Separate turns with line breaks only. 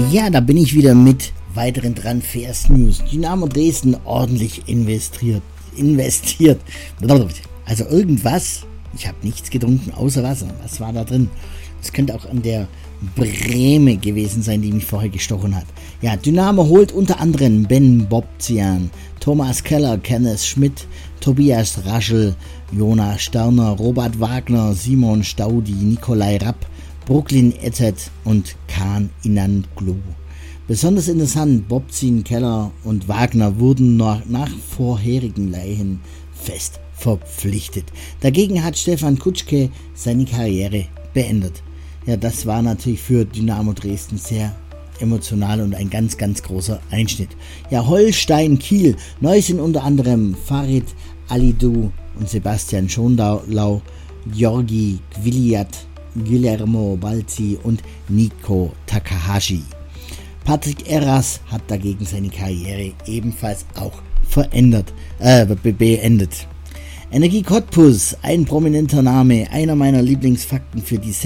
Ja, da bin ich wieder mit weiteren Transfers News. Dynamo Dresden ordentlich investiert. Also irgendwas, ich habe nichts getrunken außer Wasser. Was war da drin? Das könnte auch an der Breme gewesen sein, die mich vorher gestochen hat. Ja, Dynamo holt unter anderem Ben Bobzian, Thomas Keller, Kenneth Schmidt, Tobias Raschel, Jonas Sterner, Robert Wagner, Simon Staudi, Nikolai Rapp, Brooklyn Etet und Kaan Inanglu. Besonders interessant, Bobzin, Keller und Wagner wurden nach vorherigen Leihen fest verpflichtet. Dagegen hat Stefan Kutschke seine Karriere beendet. Ja, das war natürlich für Dynamo Dresden sehr emotional und ein ganz, ganz großer Einschnitt. Ja, Holstein Kiel. Neu sind unter anderem Farid Alidou und Sebastian Schonlau, Georgi Gwiliat, Guillermo Balzi und Nico Takahashi. Patrick Erras hat dagegen seine Karriere ebenfalls auch beendet. Energie Cottbus, ein prominenter Name, einer meiner Lieblingsfakten für die